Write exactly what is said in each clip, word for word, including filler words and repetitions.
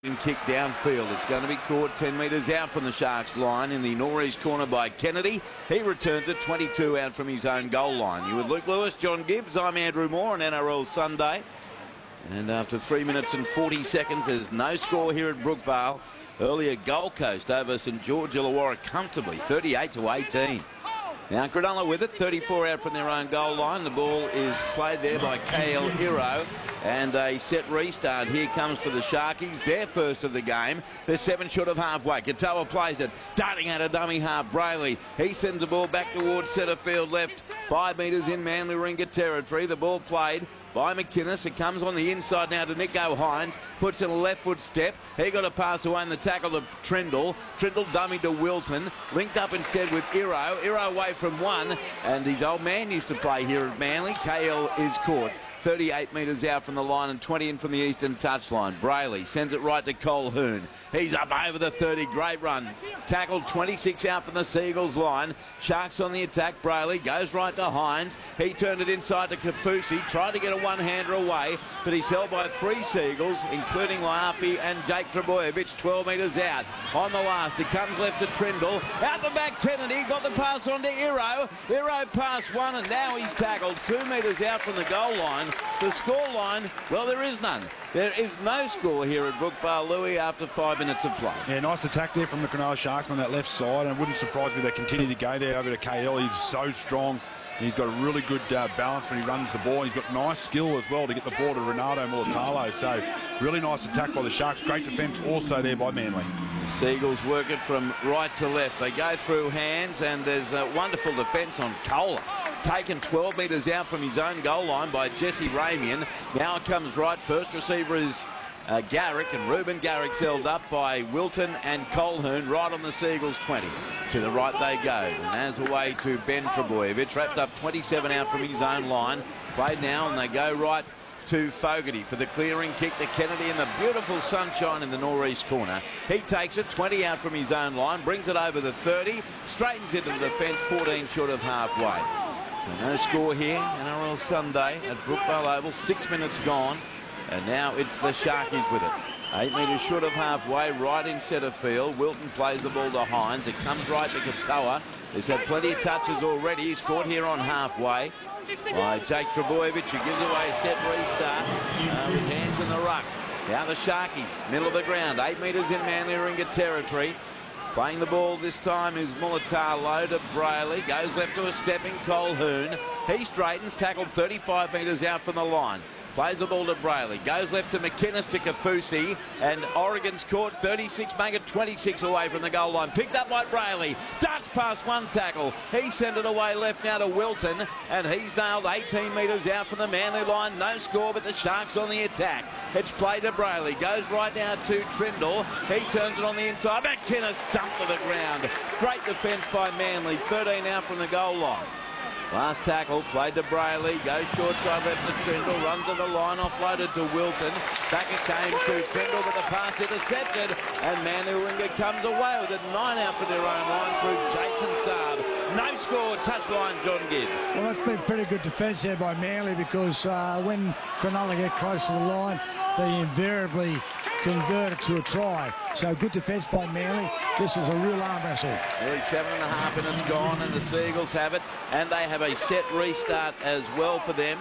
Kick downfield. It's going to be caught ten metres out from the Sharks line in the Norreys corner by Kennedy. He returns it twenty-two out from his own goal line. You with Luke Lewis, John Gibbs. I'm Andrew Moore on N R L Sunday. And after three minutes and forty seconds, there's no score here at Brookvale. Earlier Gold Coast over St George Illawarra comfortably, thirty-eight to eighteen. Now Cronulla with it, thirty-four out from their own goal line. The ball is played there by K L Iro. And a set restart here comes for the Sharkies. Their first of the game. They're seven short of halfway. Katoa plays it, darting out a dummy half. Brayley, he sends the ball back towards centre field left. Five metres in Manly Ringa territory. The ball played by McInnes. It comes on the inside now to Nico Hines. Puts in a left foot step. He got a pass away in the tackle of Trindle. Trindle dummy to Wilson. Linked up instead with Iro. Iro away from one. And his old man used to play here at Manly. K L is caught. thirty-eight metres out from the line and twenty in from the eastern touchline. Brayley sends it right to Colquhoun. He's up over the thirty. Great run. Tackled twenty-six out from the Seagulls line. Sharks on the attack. Brayley goes right to Hines. He turned it inside to Kafusi. Tried to get a one-hander away, but he's held by three Seagulls, including Laapi and Jake Trbojevic, twelve metres out. On the last, it comes left to Trindle. Out the back, Kennedy. Got the pass on to Iro. Iro passed one, and now he's tackled two metres out from the goal line. The score line, well, there is none. There is no score here at Brookvale, Louis, after five minutes of play. Yeah, nice attack there from the Cronulla Sharks on that left side, and it wouldn't surprise me they continue to go there over to K L. He's so strong. He's got a really good uh, balance when he runs the ball. He's got nice skill as well to get the ball to Renato Mulatalo. So really nice attack by the Sharks. Great defence also there by Manly. The Seagulls work it from right to left. They go through hands, and there's a wonderful defence on Kohler. Taken twelve metres out from his own goal line by Jesse Ramian. Now it comes right. First receiver is uh, Garrick, and Ruben Garrick's held up by Wilton and Colquhoun right on the Seagulls twenty. To the right they go. And as away to Ben Trbojevic. Wrapped up twenty-seven out from his own line. Played now, and they go right to Fogarty for the clearing kick to Kennedy in the beautiful sunshine in the northeast corner. He takes it twenty out from his own line, brings it over the thirty, straightens into the defence, fourteen short of halfway. So no score here, N R L Sunday at Brookvale Oval, six minutes gone, and now it's the Sharkies with it. Eight metres short of halfway, right in centre field. Wilton plays the ball to Hines. It comes right to Katoa. He's had plenty of touches already. He's caught here on halfway by Jake Trbojevic, who gives away a set restart uh, with hands in the ruck. Now the Sharkies, middle of the ground, eight metres in Manly Ringa territory. Playing the ball this time is Mulatalo to Brayley. Goes left to a stepping Colquhoun. He straightens, tackled thirty-five metres out from the line. Plays the ball to Brayley. Goes left to McInnes to Kafusi. And Oregon's caught thirty-six, make it twenty-six away from the goal line. Picked up by Brayley. Darts past one tackle. He sent it away left now to Wilton. And he's nailed eighteen metres out from the Manly line. No score, but the Sharks on the attack. It's played to Brayley. Goes right now to Trindle. He turns it on the inside. McInnes dumped to the ground. Great defence by Manly. thirteen out from the goal line. Last tackle, played to Brayley, goes short side left to Trindle, runs to the line, offloaded to Wilton. Back it came to Trindle, but the pass intercepted, and Manly Ringa comes away with it. Nine out for their own line through Jason Saab. No score, touchline, John Gibbs. Well, that's been pretty good defence there by Manly, because uh, when Cronulla get close to the line, they invariably convert it to a try. So good defence by Manly. This is a real arm wrestle. Nearly seven and a half minutes gone, and the Seagulls have it, and they have a set restart as well for them.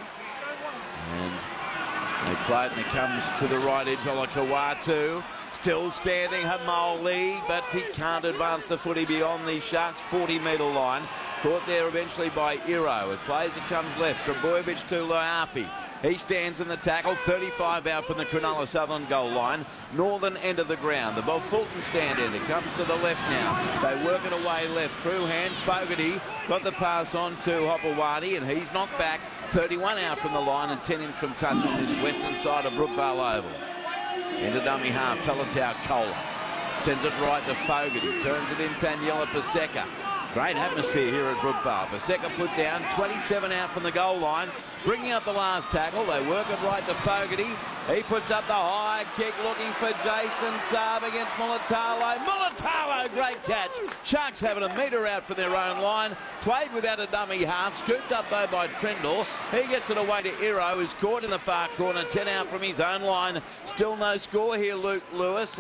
And they play it, and it comes to the right edge. Olakau'atu still standing, Hamoli, but he can't advance the footy beyond the Sharks' forty metre line. Caught there eventually by Iro. It plays, it comes left. Trbojevic to Laapi. He stands in the tackle, thirty-five out from the Cronulla Southern goal line, northern end of the ground. The Bob Fulton stand end. It comes to the left now. They work it away left through hands. Fogarty got the pass on to Hopewadi, and he's knocked back. thirty-one out from the line and ten in from touch on this western side of Brookvale Oval. Into dummy half, Talatau Kohler sends it right to Fogarty. Turns it in Taniela Paseka. Great atmosphere here at Brookvale. Paseka put down, twenty-seven out from the goal line. Bringing up the last tackle, they work it right to Fogarty. He puts up the high kick looking for Jason Saab against Mulatalo. Mulatalo, great catch. Sharks having a metre out for their own line. Played without a dummy half. Scooped up though by Trindle. He gets it away to Iro, who's caught in the far corner. ten out from his own line. Still no score here, Luke Lewis.